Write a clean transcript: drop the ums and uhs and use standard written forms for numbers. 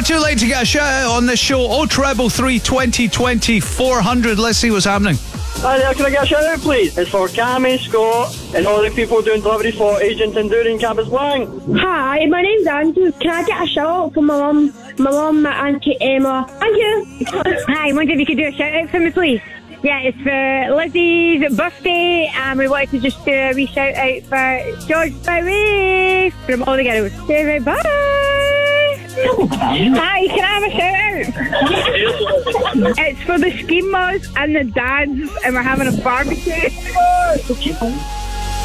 too late to get a shout out on this show. 0333 20 20 400. Let's see what's happening. Hi there, can I get a shout out please? It's for Cammy, Scott, and all the people doing delivery for Agent Enduring Campus Blang. Hi, my name's Andrew. Can I get a shout out for my mum, my auntie Emma? Thank you. Hi, I wonder if you could do a shout out for me, please. Yeah, it's for Lizzie's birthday, and we wanted to just do a wee shout out for George Bowie from all the girls. Okay, bye. Hi, can I have a shout out? It's for the schemers and the dads, and we're having a barbecue.